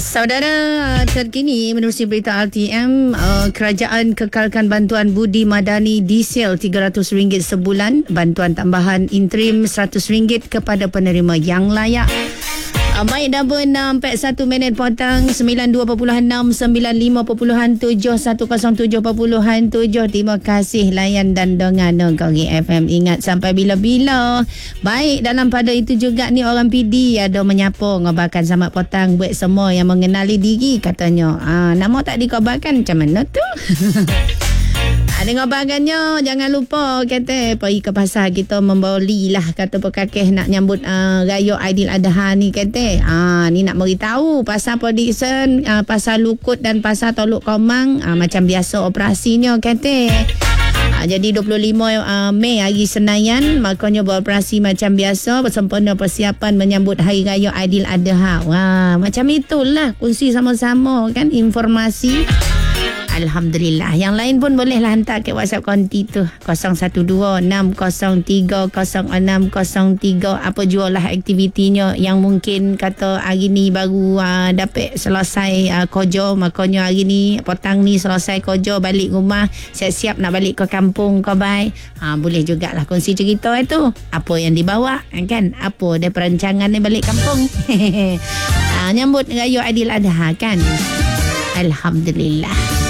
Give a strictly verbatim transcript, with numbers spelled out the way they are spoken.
Saudara, terkini menerusi berita R T M, uh, kerajaan kekalkan bantuan budi madani diesel tiga ratus ringgit sebulan, bantuan tambahan interim seratus ringgit kepada penerima yang layak. Uh, baik, double enam empat satu minit potang sembilan dua perpuluhan enam sembilan lima perpuluhan tujuh satu kosong tujuh perpuluhan tujuh. Terima kasih layan dan dengar Negeri F M. Ingat sampai bila-bila. Baik, dalam pada itu juga ni orang P D ada menyapa ngobarkan selamat potang buat semua yang mengenali diri katanya. Ah, nama tak dikobarkan macam mana tu? Ada ngobarkannya, jangan lupa kata pergi ke pasar kita membeli lah kata pekakeh nak nyambut uh, raya Aidiladha ni kata. Ah, ni nak beritahu pasar Production, uh, pasar Lukut dan pasar Teluk Komang uh, macam biasa operasinya kata. Uh, jadi dua puluh lima uh, Mei hari Senayan makanya beroperasi macam biasa bersempena persiapan menyambut hari raya Aidiladha. Wah, macam itulah, kongsi sama-sama kan informasi. Alhamdulillah. Yang lain pun bolehlah hantar ke WhatsApp konti tu kosong satu dua enam kosong tiga kosong enam kosong tiga. Apa jualah aktivitinya yang mungkin kata hari ni baru uh, dapat selesai uh, kerja, makanya hari ni petang ni selesai kerja balik rumah siap-siap nak balik ke kampung kau baik. Ha, boleh jugalah kongsi cerita itu. Apa yang dibawa kan? Apa dia perancangan ni balik kampung? ha, nyambut raya Aidiladha kan? Alhamdulillah.